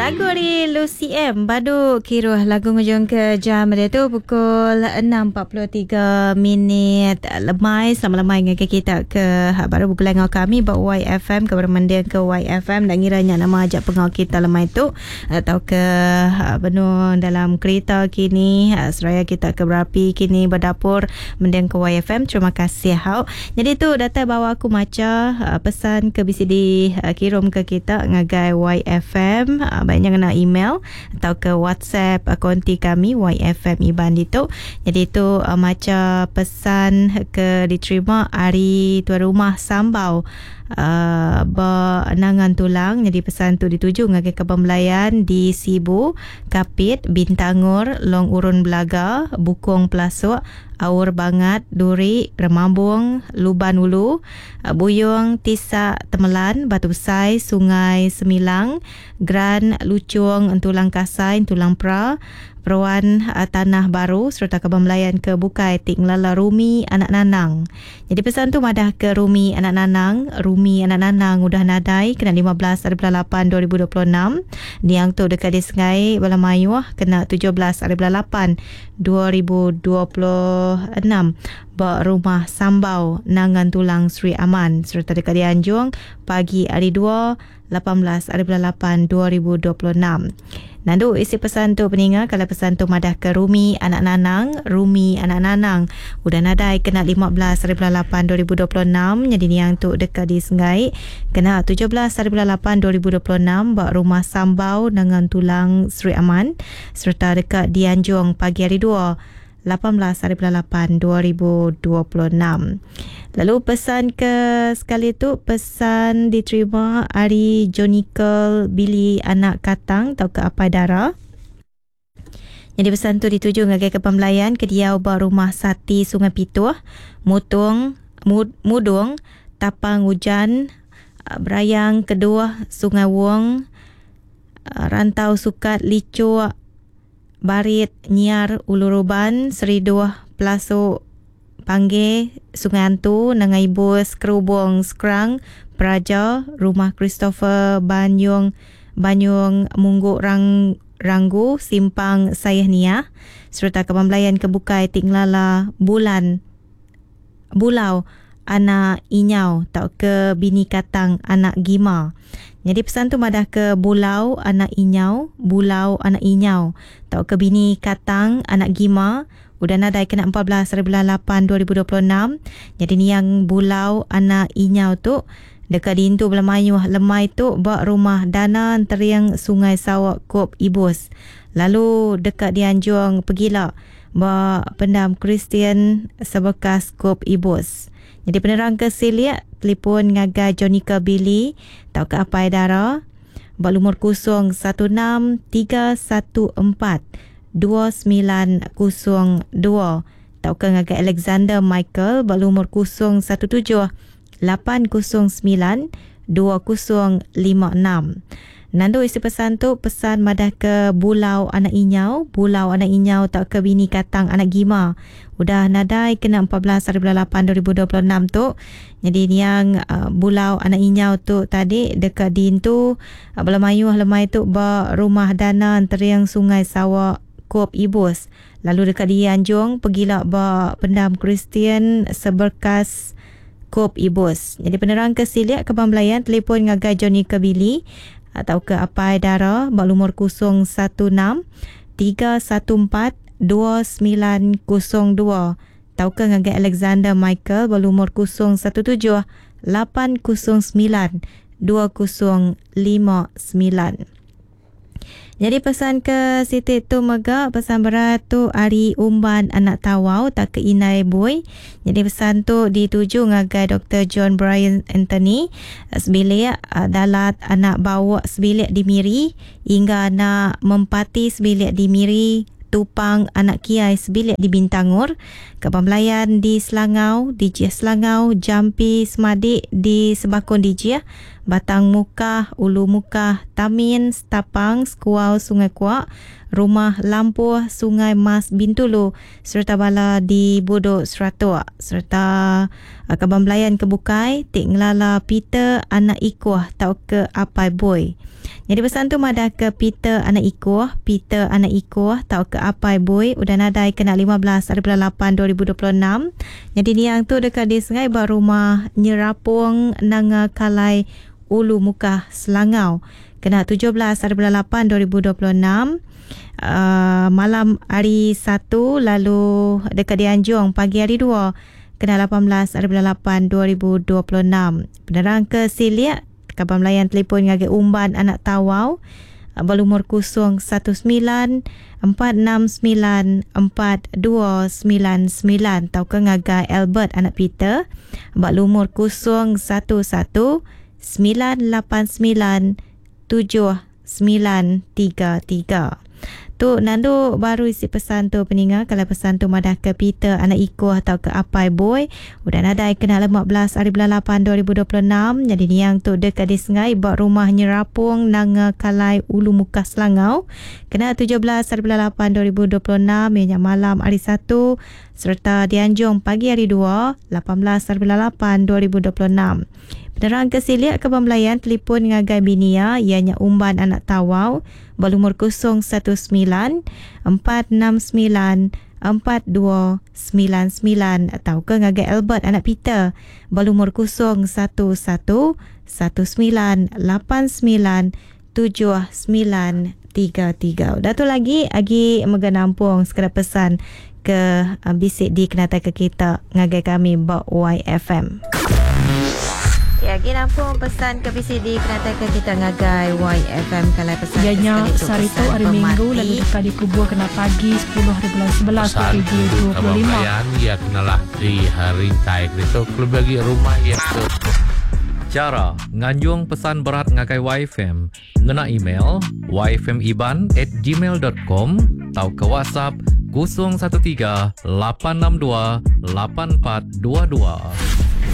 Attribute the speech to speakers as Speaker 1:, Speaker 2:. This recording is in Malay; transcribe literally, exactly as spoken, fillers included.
Speaker 1: Lagu dari Lucy M. Badu kiruh lagu ngujung ke jam dia tu pukul enam empat puluh tiga minit lemai. Selamat lemai dengan kita ke baru buku lengau kami buat Y F M ke bermendiang ke Y F M dan ngiranya nama ajak pengau kita lemai tu atau ke penuh dalam kereta kini seraya kita ke berapi kini berdapur mendiang ke Y F M. Terima kasih hau. Jadi tu data bawa aku maca pesan ke B C D kirim ke kita ngagai Y F M. Banyak kena email atau ke WhatsApp konti kami Y F M Iban itu. Jadi itu uh, macam pesan ke diterima hari tuan rumah Sambau uh, benangan tulang. Jadi pesan tu dituju ngagai ke pembelayan di Sibu, Kapit, Bintangur, Long Urun Belaga, Bukong Pelasuk, Aur Bangat, Duri, Remambung, Luban Ulu, Buyung, Tisak, Temelan, Batu Besai, Sungai Semilang, Gran, Lucung, Tulang Kasai, Tulang Pra, Peruan uh, Tanah Baru serta Kebun Melayan ke Bukai, Tik Ngelala, Rumi, Anak Nanang. Jadi pesan tu madah ke Rumi, Anak Nanang. Rumi, Anak Nanang udah nadai kena lima belas lapan dua ribu dua puluh enam. Niang tu dekat di Sengai Bala Mayuh kena tujuh belas lapan dua ribu dua puluh enam. Bak rumah Sambau Nangan Tulang Sri Aman serta dekat di Anjung pagi hari dua lapan belas lapan dua ribu dua puluh enam. Nandu isi pesan tu peningat kalau pesan tu madah ke Rumi Anak Nanang. Rumi Anak Nanang udah nadai kena lima belas lapan dua ribu dua puluh enam. Jadi ni yang tu dekat di Sengai kena tujuh belas lapan dua ribu dua puluh enam. Bak rumah Sambau dengan Tulang Sri Aman serta dekat di Anjung pagi hari dua lapan belas lapan dua ribu dua puluh enam. Lalu pesan ke sekali tu pesan diterima hari Jonikel Billy Anak Katang atau ke Apai Dara. Jadi pesan tu dituju ngagai ke pembelayan ke Diau Bak Rumah Sati Sungai Pituah, Mutung, Mud, Mudung, Tapang Hujan, Berayang Kedua Sungai Wong, Rantau Sukat Licuk, Barit Nyiar Uluruban, Seriduah Pelasuk Panggil, Sungai Antu, Nangai Bus, Kerubung, Skrang, Praja, Rumah Christopher, Banyung, Banyung Mungguk Rang, Ranggu, Simpang Sayahniah, serta Kebun Melayan ke Bukai, Tik Ngelala, Bulan, Bulau, Anak Inyau, tak ke Bini Katang, Anak Gima. Jadi pesan tu madah ke Bulau, Anak Inyau, Bulau, Anak Inyau, tak ke Bini Katang, Anak Gima. Udah nadai kena empat belas lapan dua ribu dua puluh enam. Jadi ni yang Bulau Anak Inyau tu dekat Dintu Belamayuh Lemai tu bak rumah Dana Teriang Sungai Sawak Kop Ibus. Lalu dekat di Anjung Pegila bak Pendam Kristian Sebekas Kop Ibus. Jadi penerang ke Siliak telefon ngagai Jonika Billy tau ke Apai Dara bak lumur kosong satu enam tiga satu empat dua sembilan kosong dua. Tau ke ngagai Alexander Michael bak lumur kosong satu tujuh lapan kosong sembilan dua kosong lima enam. Nando isi pesan tu pesan madah ke Bulau Anak Inyau, Bulau Anak Inyau tak ke Bini Katang Anak Gima. Udah nadai kena empat belas lapan dua ribu dua puluh enam tu. Jadi ni yang uh, Bulau Anak Inyau tu tadi dekat Dintu uh, Belamayuh Lemai tu ba rumah Dana Teriang Sungai Sawak Kop Ibus. Lalu dekat di Anjung pergilah ba Pendam Kristian Seberkas Kop Ibus. Jadi penerang ke Siliak Kebun Melayan telefon ngagai Johnny Kebili atau ke Apai Dara bak lumur kosong satu enam tiga satu empat dua sembilan kosong dua. Tau ke ngagai Alexander Michael bak lumur kosong satu tujuh lapan kosong sembilan dua kosong lima sembilan. Jadi pesan ke Siti tu Mega, pesan berat tu Ari Umban Anak Tawau tak ke Inai Boy. Jadi pesan tu dituju ngagai Doktor John Brian Anthony sebilik dalat anak bawa sebilik di Miri hingga anak Mempati sebilik di Miri, Tupang Anak Kiai sebilik di Bintangur, Kebun Melayan di Selangau, di Jia Selangau, Jampi Semadik di Sebakun di Jia, Batang Mukah, Ulu Mukah, Tamin, Setapang, Skuau, Sungai Kuak, Rumah Lampuh, Sungai Mas Bintulu serta bala di Bodok Seratua serta uh, Kaban Belayan Kebukai, Tik Ngelala Peter anak Ikuah tau ke Apai Boy. Jadi pesan tu madah ke Peter anak Ikuah, Peter anak Ikuah tau ke Apai Boy, udah nadai kena lima belas hari bulan lapan dua ribu dua puluh enam. Jadi ni yang tu dekat di Sengai bar rumah Nyerapung Nanga Kalai Ulu Mukah Selangau. Kena tujuh belas hari bulan lapan dua ribu dua puluh enam. Uh, malam hari satu, lalu dekat di Anjong pagi hari dua kena lapan belas hari bulan lapan dua ribu dua puluh enam. Penerang ke Siliak Kaban Melayan telefon ngage umban anak Tawau berumur kosong satu sembilan empat enam sembilan empat dua sembilan sembilan tau ke ngaga Albert anak Peter berumur kosong satu satu sembilan lapan sembilan tujuh sembilan tiga tiga. Tu Nando baru isi pesan tu peningat. Kalau pesan tu madah ke Peter anak Ikuah atau ke Apai Boy, udah nadai kena lima belas hari bulan lapan dua ribu dua puluh enam. Jadi ni yang tu dekat di Sengai buat rumah Nyerapung Nanga Kalai Ulu Mukah Selangau. Kena tujuh belas hari bulan lapan dua ribu dua puluh enam, ianya malam hari satu serta di Anjong pagi hari dua, lapan belas hari bulan lapan dua ribu dua puluh enam. Penerang ke Siliak Kaban Melayan telefon ngagai Binia, ianya umban anak Tawau berumur kosong satu sembilan empat enam sembilan empat dua sembilan sembilan atau ke ngagai Albert anak Peter berumur kosong satu satu satu sembilan lapan sembilan tujuh sembilan tiga tiga. Dah tu lagi agi megenampung sekadar pesan ke uh, bisik di kenata ke kita ngagai kami Bak Y F M. Ya, kita nampung pesan ke B C D kenata ke kita ngagai Y F M kalau pesan.
Speaker 2: Ianya Sarito hari Minggu lalu dekat di kubur kena pagi sepuluh hari bulan sebelas dua ribu dua puluh lima.
Speaker 3: Pesan ya kenalah di hari taik itu kalau bagi rumah ya tu.
Speaker 4: Cara nganjung pesan berat ngagai Y F M ngena email y f m iban at gmail dot com atau ke WhatsApp kosong satu tiga lapan enam dua lapan empat dua dua.